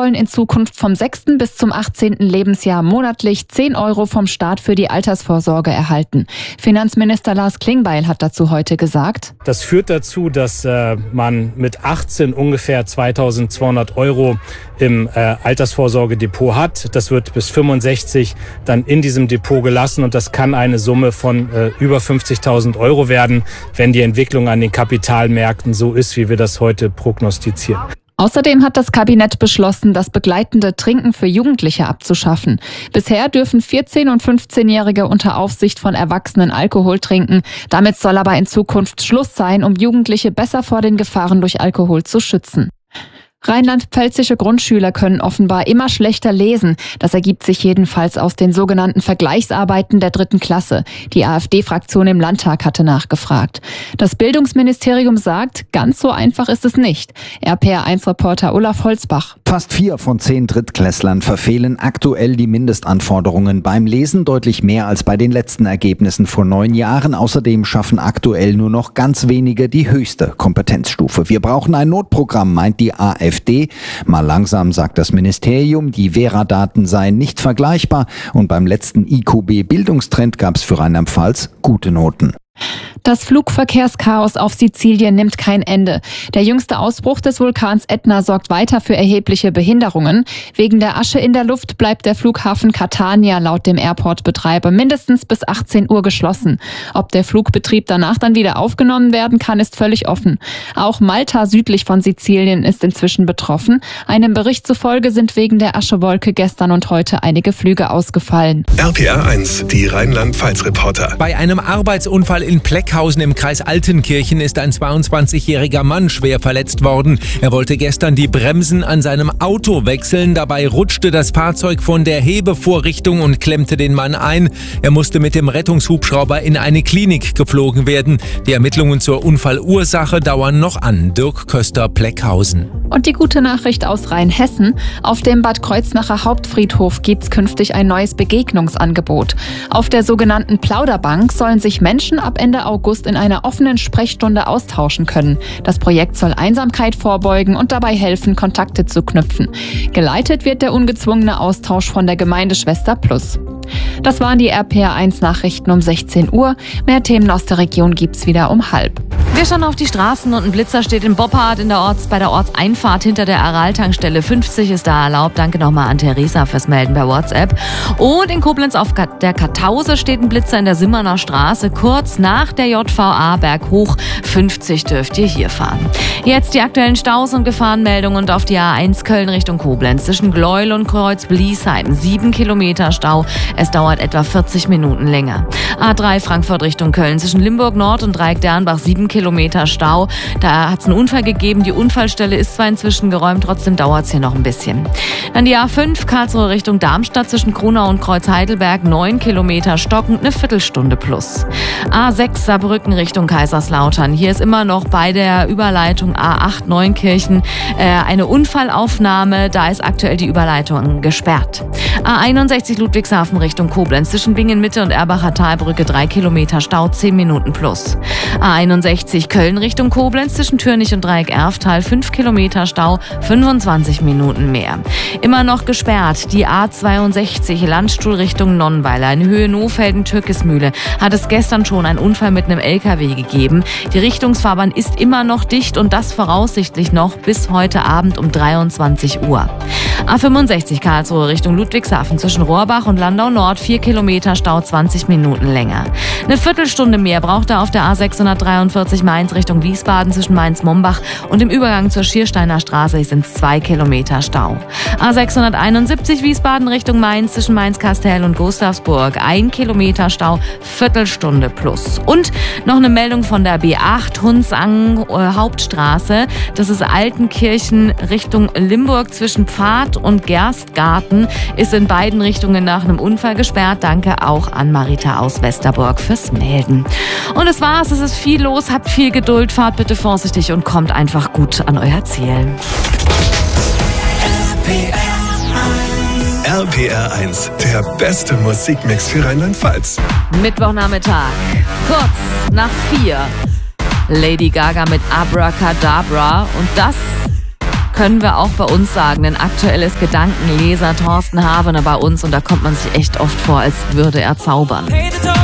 sollen in Zukunft vom 6. bis zum 18. Lebensjahr monatlich 10 € vom Staat für die Altersvorsorge erhalten. Finanzminister Lars Klingbeil hat dazu heute gesagt: Das führt dazu, dass man mit 18 ungefähr 2.200 € im Altersvorsorgedepot hat. Das wird bis 65 dann in diesem Depot gelassen und das kann eine Summe von über 50.000 € werden, wenn die Entwicklung an den Kapitalmärkten so ist, wie wir das heute prognostizieren. Außerdem hat das Kabinett beschlossen, das begleitende Trinken für Jugendliche abzuschaffen. Bisher dürfen 14- und 15-Jährige unter Aufsicht von Erwachsenen Alkohol trinken. Damit soll aber in Zukunft Schluss sein, um Jugendliche besser vor den Gefahren durch Alkohol zu schützen. Rheinland-pfälzische Grundschüler können offenbar immer schlechter lesen. Das ergibt sich jedenfalls aus den sogenannten Vergleichsarbeiten der 3. Klasse. Die AfD-Fraktion im Landtag hatte nachgefragt. Das Bildungsministerium sagt, ganz so einfach ist es nicht. RPR1-Reporter Olaf Holzbach. Fast 4 von 10 Drittklässlern verfehlen aktuell die Mindestanforderungen beim Lesen, deutlich mehr als bei den letzten Ergebnissen vor 9 Jahren. Außerdem schaffen aktuell nur noch ganz wenige die höchste Kompetenzstufe. Wir brauchen ein Notprogramm, meint die AfD. Mal langsam, sagt das Ministerium, die Vera-Daten seien nicht vergleichbar und beim letzten IQB-Bildungstrend gab es für Rheinland-Pfalz gute Noten. Das Flugverkehrschaos auf Sizilien nimmt kein Ende. Der jüngste Ausbruch des Vulkans Ätna sorgt weiter für erhebliche Behinderungen. Wegen der Asche in der Luft bleibt der Flughafen Catania laut dem Airport-Betreiber mindestens bis 18 Uhr geschlossen. Ob der Flugbetrieb danach dann wieder aufgenommen werden kann, ist völlig offen. Auch Malta südlich von Sizilien ist inzwischen betroffen. Einem Bericht zufolge sind wegen der Aschewolke gestern und heute einige Flüge ausgefallen. RPR1, die Rheinland-Pfalz-Reporter. Bei einem Arbeitsunfall in Pleckhausen im Kreis Altenkirchen ist ein 22-jähriger Mann schwer verletzt worden. Er wollte gestern die Bremsen an seinem Auto wechseln. Dabei rutschte das Fahrzeug von der Hebevorrichtung und klemmte den Mann ein. Er musste mit dem Rettungshubschrauber in eine Klinik geflogen werden. Die Ermittlungen zur Unfallursache dauern noch an. Dirk Köster, Pleckhausen. Und die gute Nachricht aus Rheinhessen: Auf dem Bad Kreuznacher Hauptfriedhof gibt's künftig ein neues Begegnungsangebot. Auf der sogenannten Plauderbank sollen sich Menschen ab Ende August in einer offenen Sprechstunde austauschen können. Das Projekt soll Einsamkeit vorbeugen und dabei helfen, Kontakte zu knüpfen. Geleitet wird der ungezwungene Austausch von der Gemeinde Schwester Plus. Das waren die RPR1-Nachrichten um 16 Uhr. Mehr Themen aus der Region gibt's wieder um 12:30. Wir schauen auf die Straßen und ein Blitzer steht in Boppard bei der Ortseinfahrt hinter der Aral-Tankstelle. 50 ist da erlaubt. Danke nochmal an Theresa fürs Melden per WhatsApp. Und in Koblenz auf der Kartause steht ein Blitzer in der Simmerner Straße, kurz nach der JVA Berghoch. 50 dürft ihr hier fahren. Jetzt die aktuellen Staus und Gefahrenmeldungen und auf die A1 Köln Richtung Koblenz zwischen Gleuel und Kreuz-Bliesheim 7 Kilometer Stau. Es dauert etwa 40 Minuten länger. A3 Frankfurt Richtung Köln zwischen Limburg Nord und Dreieck-Dernbach 7 Kilometer Stau. Da hat es einen Unfall gegeben. Die Unfallstelle ist zwar inzwischen geräumt, trotzdem dauert es hier noch ein bisschen. Dann die A5 Karlsruhe Richtung Darmstadt zwischen Kronau und Kreuz-Heidelberg 9 Kilometer stockend, eine Viertelstunde plus. A6 Saarbrücken Richtung Kaiserslautern. Hier ist immer noch bei der Überleitung A8 Neunkirchen eine Unfallaufnahme. Da ist aktuell die Überleitung gesperrt. A61 Ludwigshafen Richtung Koblenz zwischen Bingen Mitte und Erbacher Talbrücke 3 Kilometer Stau, 10 Minuten plus. A61 Köln Richtung Koblenz zwischen Türnich und Dreieck Erftal 5 Kilometer Stau, 25 Minuten mehr. Immer noch gesperrt die A62 Landstuhl Richtung Nonnweiler in Höhe Nohfelden-Türkismühle hat es gestern schon einen Unfall mit einem LKW gegeben. Die Richtungsfahrbahn ist immer noch dicht und das voraussichtlich noch bis heute Abend um 23 Uhr. A65 Karlsruhe Richtung Ludwigshafen zwischen Rohrbach und Landau Nord 4 Kilometer Stau, 20 Minuten länger. Eine Viertelstunde mehr braucht er auf der A643 Mainz Richtung Wiesbaden zwischen Mainz-Mombach und im Übergang zur Schiersteiner Straße sind es 2 Kilometer Stau. A671 Wiesbaden Richtung Mainz zwischen Mainz-Kastel und Gustavsburg 1 Kilometer Stau, Viertelstunde plus. Und noch eine Meldung von der B8 Hundsang Hauptstraße. Das ist Altenkirchen Richtung Limburg zwischen Pfad und Gerstgarten. Ist in beiden Richtungen nach einem Unfall gesperrt. Danke auch an Marita aus Westerburg fürs Melden. Und es war's. Es ist viel los. Habt viel Geduld. Fahrt bitte vorsichtig und kommt einfach gut an euer Ziel. RPR1, der beste Musikmix für Rheinland-Pfalz. Mittwochnachmittag, kurz nach 4. Lady Gaga mit Abracadabra. Und das können wir auch bei uns sagen, denn aktuell ist Gedankenleser Thorsten Havener bei uns und da kommt man sich echt oft vor, als würde er zaubern.